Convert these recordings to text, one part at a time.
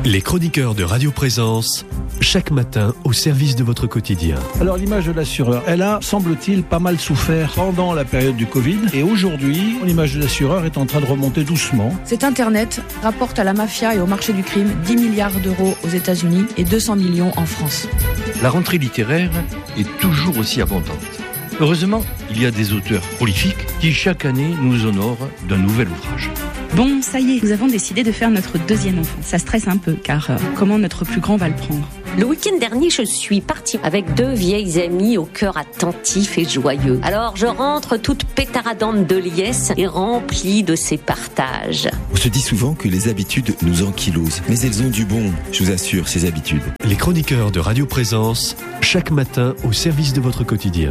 Les chroniqueurs de Radio Présence, chaque matin au service de votre quotidien. Alors l'image de l'assureur, elle a, semble-t-il, pas mal souffert pendant la période du Covid. Et aujourd'hui, l'image de l'assureur est en train de remonter doucement. Cet Internet rapporte à la mafia et au marché du crime 10 milliards d'euros aux États-Unis et 200 millions en France. La rentrée littéraire est toujours aussi abondante. Heureusement, il y a des auteurs prolifiques qui chaque année nous honorent d'un nouvel ouvrage. Bon, ça y est, nous avons décidé de faire notre deuxième enfant. Ça stresse un peu, car comment notre plus grand va le prendre ? Le week-end dernier, je suis partie avec 2 vieilles amies au cœur attentif et joyeux. Alors, je rentre toute pétaradante de liesse et remplie de ces partages. On se dit souvent que les habitudes nous ankylosent, mais elles ont du bon, je vous assure, ces habitudes. Les chroniqueurs de Radio Présence, chaque matin au service de votre quotidien.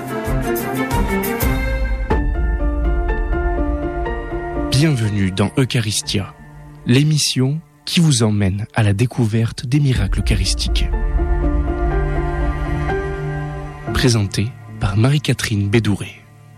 Bienvenue dans Eucharistia, l'émission qui vous emmène à la découverte des miracles eucharistiques. Présentée par Marie-Catherine Bédouré.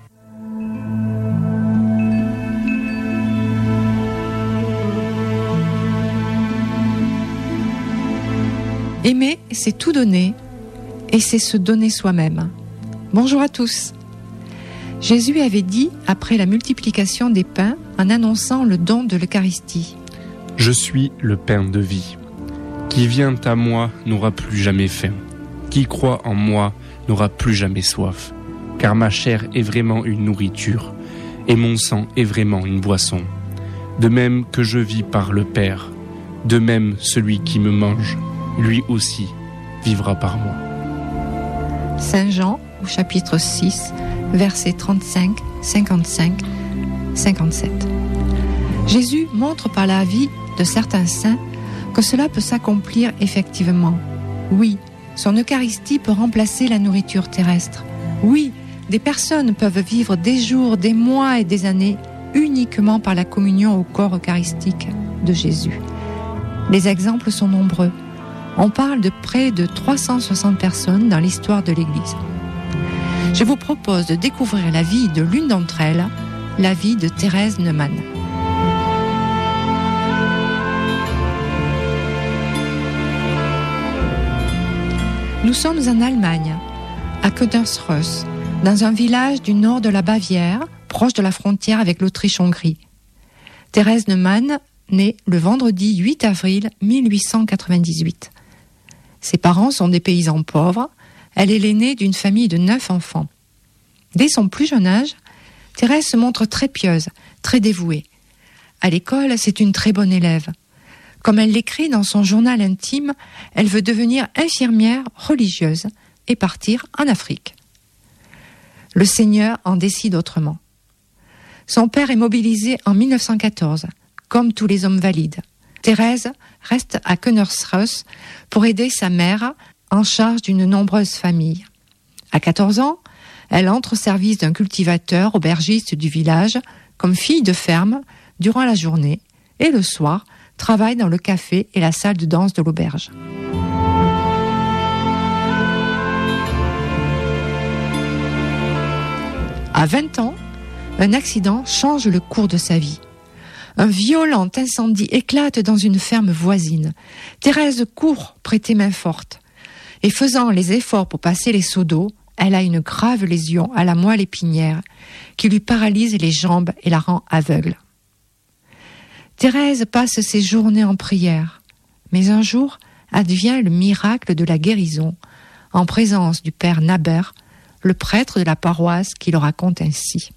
Aimer, c'est tout donner, et c'est se donner soi-même. Bonjour à tous. Jésus avait dit, après la multiplication des pains, en annonçant le don de l'Eucharistie: « Je suis le pain de vie. Qui vient à moi n'aura plus jamais faim. Qui croit en moi n'aura plus jamais soif. Car ma chair est vraiment une nourriture, et mon sang est vraiment une boisson. De même que je vis par le Père, de même celui qui me mange, lui aussi vivra par moi. » Saint Jean, au chapitre 6, versets 35, 55, 57. Jésus montre par la vie de certains saints que cela peut s'accomplir effectivement. Oui, son Eucharistie peut remplacer la nourriture terrestre. Oui, des personnes peuvent vivre des jours, des mois et des années uniquement par la communion au corps eucharistique de Jésus. Les exemples sont nombreux. On parle de près de 360 personnes dans l'histoire de l'Église. Je vous propose de découvrir la vie de l'une d'entre elles, la vie de Thérèse Neumann. Nous sommes en Allemagne, à Königsreuth, dans un village du nord de la Bavière, proche de la frontière avec l'Autriche-Hongrie. Thérèse Neumann naît le vendredi 8 avril 1898. Ses parents sont des paysans pauvres. Elle est l'aînée d'une famille de 9 enfants. Dès son plus jeune âge, Thérèse se montre très pieuse, très dévouée. À l'école, c'est une très bonne élève. Comme elle l'écrit dans son journal intime, elle veut devenir infirmière religieuse et partir en Afrique. Le Seigneur en décide autrement. Son père est mobilisé en 1914, comme tous les hommes valides. Thérèse reste à Königsreuth pour aider sa mère en charge d'une nombreuse famille. À 14 ans, elle entre au service d'un cultivateur aubergiste du village comme fille de ferme durant la journée et le soir, travaille dans le café et la salle de danse de l'auberge. À 20 ans, un accident change le cours de sa vie. Un violent incendie éclate dans une ferme voisine. Thérèse court prêter main forte. Et faisant les efforts pour passer les seaux d'eau, elle a une grave lésion à la moelle épinière qui lui paralyse les jambes et la rend aveugle. Thérèse passe ses journées en prière, mais un jour advient le miracle de la guérison en présence du père Naber, le prêtre de la paroisse, qui le raconte ainsi.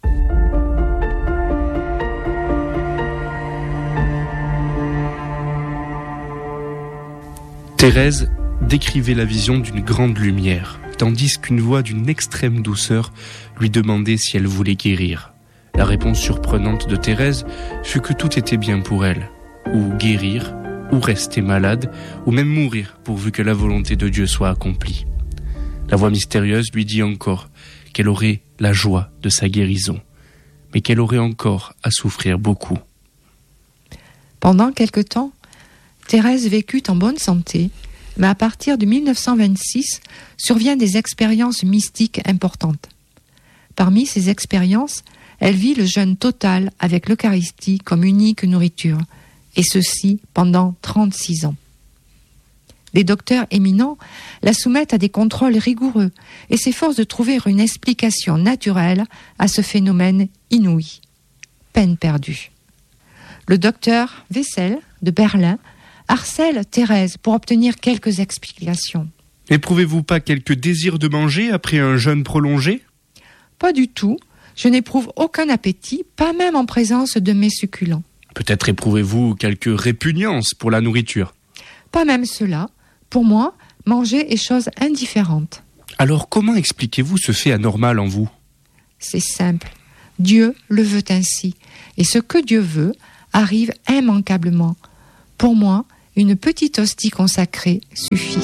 Thérèse décrivait la vision d'une grande lumière, tandis qu'une voix d'une extrême douceur lui demandait si elle voulait guérir. La réponse surprenante de Thérèse fut que tout était bien pour elle, ou guérir, ou rester malade, ou même mourir, pourvu que la volonté de Dieu soit accomplie. La voix mystérieuse lui dit encore qu'elle aurait la joie de sa guérison, mais qu'elle aurait encore à souffrir beaucoup. Pendant quelque temps, Thérèse vécut en bonne santé, mais à partir de 1926, surviennent des expériences mystiques importantes. Parmi ces expériences, elle vit le jeûne total avec l'Eucharistie comme unique nourriture, et ceci pendant 36 ans. Les docteurs éminents la soumettent à des contrôles rigoureux et s'efforcent de trouver une explication naturelle à ce phénomène inouï. Peine perdue. Le docteur Wessel de Berlin harcèle Thérèse pour obtenir quelques explications. N'éprouvez-vous pas quelque désir de manger après un jeûne prolongé ? Pas du tout. Je n'éprouve aucun appétit, pas même en présence de mes succulents. Peut-être éprouvez-vous quelque répugnance pour la nourriture ? Pas même cela. Pour moi, manger est chose indifférente. Alors comment expliquez-vous ce fait anormal en vous ? C'est simple. Dieu le veut ainsi. Et ce que Dieu veut arrive immanquablement. Pour moi, une petite hostie consacrée suffit.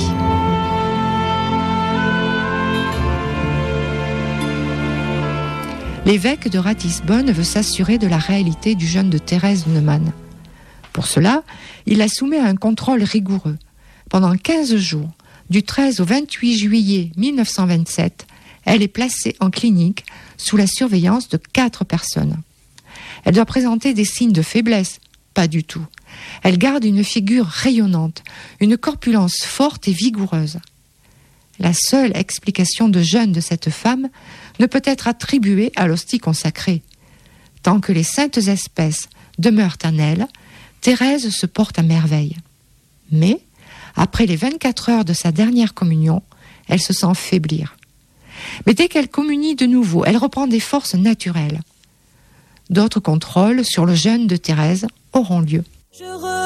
L'évêque de Ratisbonne veut s'assurer de la réalité du jeûne de Thérèse de Neumann. Pour cela, il la soumet à un contrôle rigoureux. Pendant 15 jours, du 13 au 28 juillet 1927, elle est placée en clinique sous la surveillance de 4 personnes. Elle doit présenter des signes de faiblesse, pas du tout. Elle garde une figure rayonnante, une corpulence forte et vigoureuse. La seule explication de jeûne de cette femme ne peut être attribuée à l'hostie consacrée. Tant que les saintes espèces demeurent en elle, Thérèse se porte à merveille. Mais, après les 24 heures de sa dernière communion, elle se sent faiblir. Mais dès qu'elle communie de nouveau, elle reprend des forces naturelles. D'autres contrôles sur le jeûne de Thérèse auront lieu.